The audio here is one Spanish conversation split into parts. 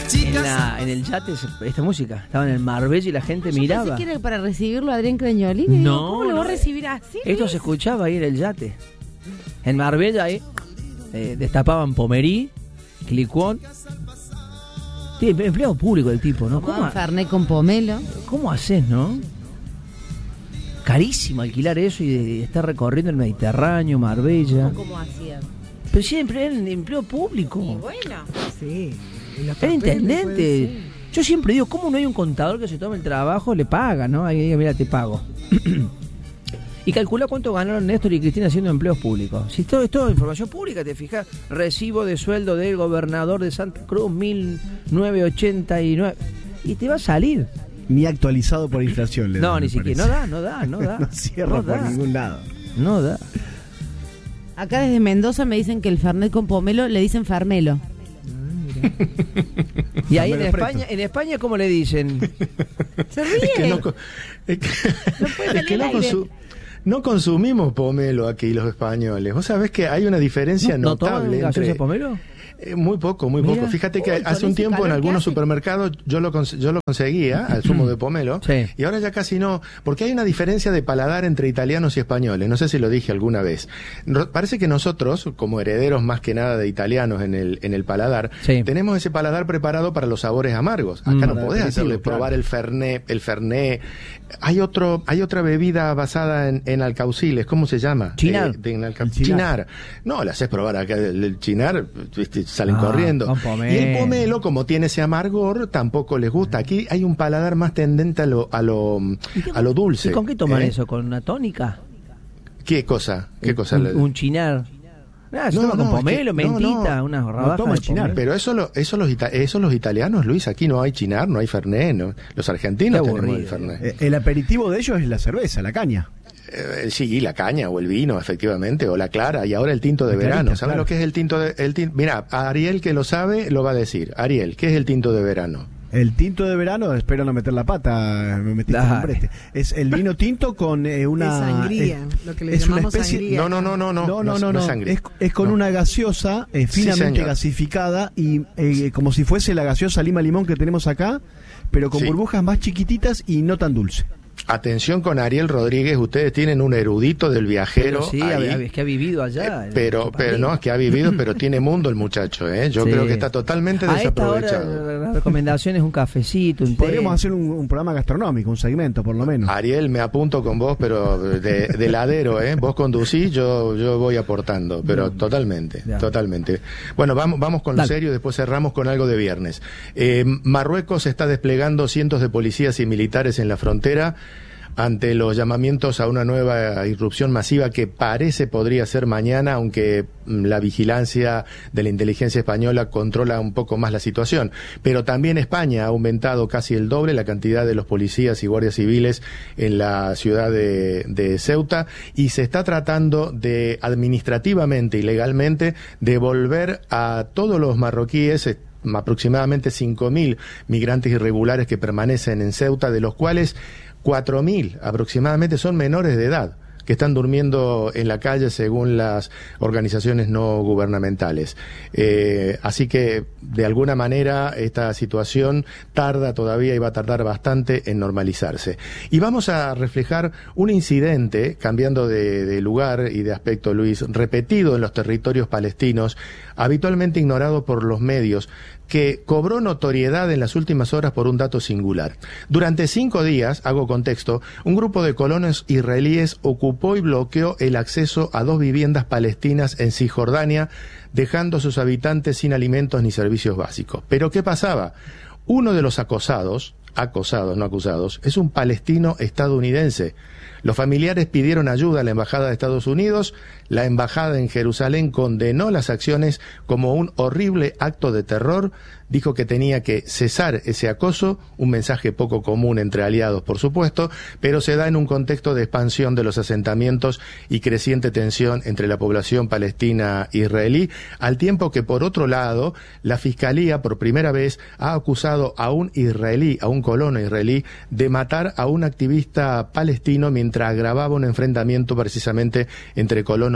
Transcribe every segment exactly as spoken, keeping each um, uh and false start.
En, la, en el yate esta música estaba en el Marbella y la gente Yo miraba. Pensé que era para recibirlo a Adrián Crañoli. No, ¿Cómo lo no, va a recibir así? Esto se escuchaba ahí en el yate. En Marbella ahí eh, destapaban Pomerí, Clicuón. Sí, empleado público el tipo, ¿no? ¿Cómo? Fernet con pomelo. ¿Cómo haces, no? Carísimo alquilar eso y, de, y estar recorriendo el Mediterráneo, Marbella. ¿Cómo hacían? Pero siempre era en empleo público. Y bueno. Sí. Era intendente. Yo siempre digo, ¿cómo no hay un contador que se tome el trabajo, le paga, ¿no? Ahí diga, mira, te pago. Y calcula cuánto ganaron Néstor y Cristina haciendo empleos públicos. Si todo es toda información pública, te fijas. Recibo de sueldo del gobernador de Santa Cruz, mil novecientos ochenta y nueve. Y te va a salir. Ni actualizado por inflación. Le no, da, ni siquiera. No da, no da, no da. No cierra no por da. ningún lado. No da. Acá desde Mendoza me dicen que el Fernet con pomelo le dicen Fermelo. Y ahí en España, en España, ¿cómo le dicen? Se ríe. Es que no, es que, no, puede es que no, consu, no consumimos pomelo aquí los españoles. Vos sabés que hay una diferencia ¿No, notable ¿no entre... gaseosa pomelo? Eh, muy poco, muy Mira. poco. Fíjate que Uy, hace un tiempo en algunos supermercados yo lo yo lo conseguía al zumo de pomelo, sí. Y ahora ya casi no, porque hay una diferencia de paladar entre italianos y españoles. No sé si lo dije alguna vez. No, parece que nosotros, como herederos más que nada de italianos en el en el paladar, sí. tenemos ese paladar preparado para los sabores amargos. Acá mm, no podés hacerle claro. probar el fernet, el fernet. Hay otro, hay otra bebida basada en, en alcauciles, ¿cómo se llama? Chinar. Eh, de, en alca... El chinar. chinar. No, le haces probar acá el, el chinar, ¿viste? Salen Ah, corriendo. con pomelo. Y el pomelo, como tiene ese amargor, tampoco les gusta. Aquí hay un paladar más tendente a lo, a lo, a lo dulce. ¿Y con qué toman ¿eh? eso? ¿Con una tónica? ¿Qué cosa? ¿Qué cosa? Un, un chinar. Ah, se No, toma con no, es pomelo, que- no, mentita, no. unas No rodajas toman de chinar, pomelo. Pero eso, lo, eso, los ita- eso los italianos, Luis, aquí no hay chinar, no hay fernet. No. Los argentinos Qué tenemos el aburrido. fernet. Eh, el aperitivo de ellos es la cerveza, la caña. Eh, sí, la caña o el vino, efectivamente, o la clara, y ahora el tinto de La clarita, verano. ¿Sabes claro. lo que es el tinto de el tin- Mira, a Ariel que lo sabe lo va a decir. Ariel, ¿qué es el tinto de verano? El tinto de verano, espero no meter la pata, me metiste en un Dale. brete. Es el vino tinto con eh, una... Es sangría, es- lo que le es una llamamos especie- sangría. No, no, no, no, no, No, no, no, es no. sangre. Es, es con No. una gaseosa eh, Sí, finamente señor. gasificada y eh, como si fuese la gaseosa lima limón que tenemos acá, pero con Sí. burbujas más chiquititas y no tan dulce. Atención con Ariel Rodríguez, ustedes tienen un erudito del viajero. Pero sí, ahí. es que ha vivido allá. Eh, en pero, nuestro pero país. no, es que ha vivido, pero tiene mundo el muchacho, ¿eh? Yo Sí. creo que está totalmente A esta hora desaprovechado. la recomendación es un cafecito, un té. Podríamos hacer un, un programa gastronómico, un segmento por lo menos. Ariel, me apunto con vos, pero de, de ladero, ¿eh? Vos conducís, yo, yo voy aportando, pero totalmente, Ya. totalmente. Bueno, vamos, vamos con lo Dale. serio, después cerramos con algo de viernes. Eh, Marruecos está desplegando cientos de policías y militares en la frontera ante los llamamientos a una nueva irrupción masiva que parece podría ser mañana, aunque mm, la vigilancia de la inteligencia española controla un poco más la situación. Pero también España ha aumentado casi el doble la cantidad de los policías y guardias civiles en la ciudad de, de Ceuta y se está tratando de administrativamente y legalmente devolver a todos los marroquíes, eh, aproximadamente cinco mil migrantes irregulares que permanecen en Ceuta, de los cuales cuatro mil aproximadamente son menores de edad que están durmiendo en la calle según las organizaciones no gubernamentales. Eh, así que, de alguna manera, esta situación tarda todavía y va a tardar bastante en normalizarse. Y vamos a reflejar un incidente, cambiando de, de lugar y de aspecto, Luis, repetido en los territorios palestinos, habitualmente ignorado por los medios, que cobró notoriedad en las últimas horas por un dato singular. Durante cinco días, hago contexto, un grupo de colonos israelíes ocupó y bloqueó el acceso a dos viviendas palestinas en Cisjordania, dejando a sus habitantes sin alimentos ni servicios básicos. ¿Pero qué pasaba? Uno de los acosados, acosados, no acusados, es un palestino estadounidense. Los familiares pidieron ayuda a la Embajada de Estados Unidos. La Embajada en Jerusalén condenó las acciones como un horrible acto de terror. Dijo que tenía que cesar ese acoso, un mensaje poco común entre aliados, por supuesto, pero se da en un contexto de expansión de los asentamientos y creciente tensión entre la población palestina e israelí, al tiempo que, por otro lado, la Fiscalía, por primera vez, ha acusado a un israelí, a un colono israelí, de matar a un activista palestino mientras agravaba un enfrentamiento precisamente entre colonos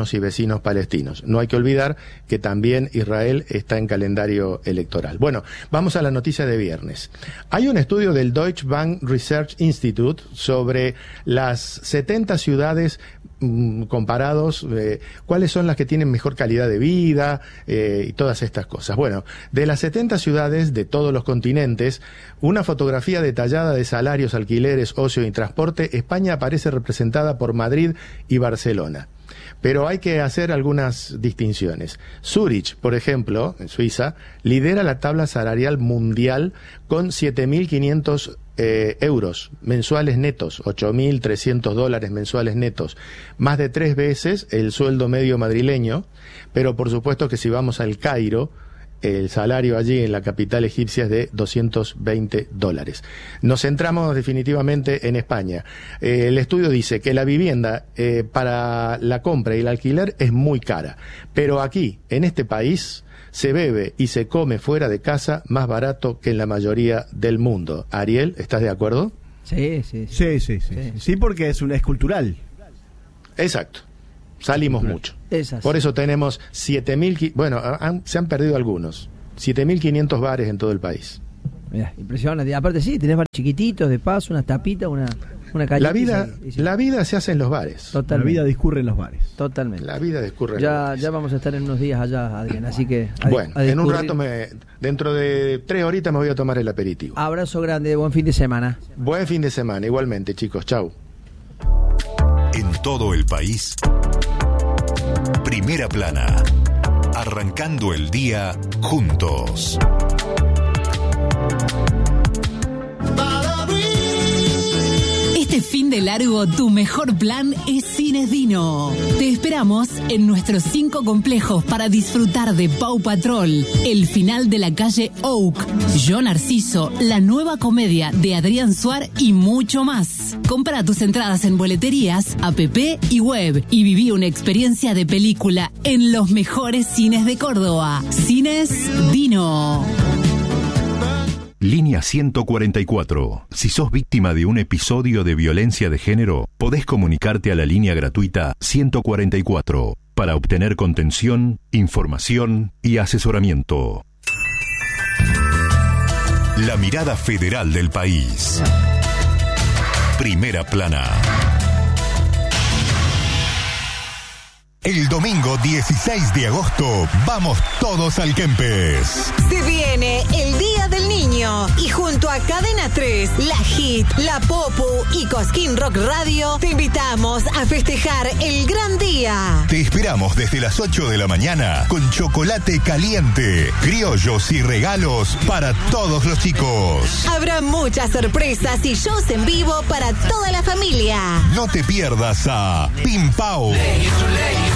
hermanos y vecinos palestinos. No hay que olvidar que también Israel está en calendario electoral. Bueno, vamos a la noticia de viernes. Hay un estudio del Deutsche Bank Research Institute sobre las setenta ciudades mmm, comparados, eh, cuáles son las que tienen mejor calidad de vida eh, y todas estas cosas. Bueno, de las setenta ciudades de todos los continentes, una fotografía detallada de salarios, alquileres, ocio y transporte, España aparece representada por Madrid y Barcelona. Pero hay que hacer algunas distinciones. Zúrich, por ejemplo, en Suiza, lidera la tabla salarial mundial con siete mil quinientos eh, euros mensuales netos, ocho mil trescientos dólares mensuales netos, más de tres veces el sueldo medio madrileño, pero por supuesto que si vamos al Cairo, el salario allí en la capital egipcia es de doscientos veinte dólares. Nos centramos definitivamente en España. Eh, el estudio dice que la vivienda eh, para la compra y el alquiler es muy cara, pero aquí, en este país, se bebe y se come fuera de casa más barato que en la mayoría del mundo. Ariel, ¿estás de acuerdo? Sí, sí, sí. Sí, sí, sí. Sí, sí porque es, una, es cultural. Exacto. Salimos mucho. Esas. Por eso tenemos siete mil, bueno, han, se han perdido algunos, siete mil quinientos bares en todo el país. Mirá, impresionante. Aparte sí, tenés bares chiquititos, de paso, unas tapitas, una, una calle. La vida, y, y, la vida se hace en los bares. Totalmente. La vida discurre en los bares. Totalmente. La vida discurre en ya, los bares. Ya vamos a estar en unos días allá, Adrián, así que... A, bueno, a en un rato, me, dentro de tres horitas me voy a tomar el aperitivo. Abrazo grande, buen fin de semana. Buen fin de semana, igualmente, chicos. Chau. En todo el país, Primera Plana, arrancando el día juntos. Este fin de largo, tu mejor plan es Cines Dino. Te esperamos en nuestros cinco complejos para disfrutar de Paw Patrol, el final de la calle Oak, Yo Narciso, la nueva comedia de Adrián Suar y mucho más. Compra tus entradas en boleterías, app y web y viví una experiencia de película en los mejores cines de Córdoba. Cines Dino. Línea ciento cuarenta y cuatro. Si sos víctima de un episodio de violencia de género, podés comunicarte a la línea gratuita ciento cuarenta y cuatro para obtener contención, información y asesoramiento. La mirada federal del país. Primera Plana. El domingo dieciséis de agosto, vamos todos al Kempes. Se viene el Día del Niño y junto a Cadena tres, La Hit, La Popu y Cosquín Rock Radio, te invitamos a festejar el gran día. Te esperamos desde las ocho de la mañana con chocolate caliente, criollos y regalos para todos los chicos. Habrá muchas sorpresas y shows en vivo para toda la familia. No te pierdas a Pim Pau,